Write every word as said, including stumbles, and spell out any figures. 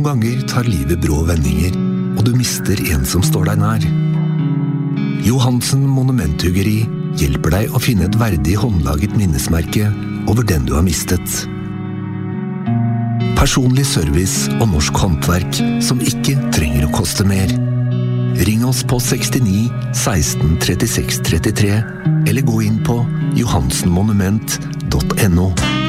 ganger tar livet brå vendinger, og du mister en som står deg nær. Johansen Monumenthuggeri hjelper deg å finne et verdig håndlaget minnesmerke over den du har mistet. Personlig service og norsk håndverk som ikke trenger å koste mer. Ring oss på sekstini seksten trettiseks trettitre eller gå inn på johansenmonument punktum no.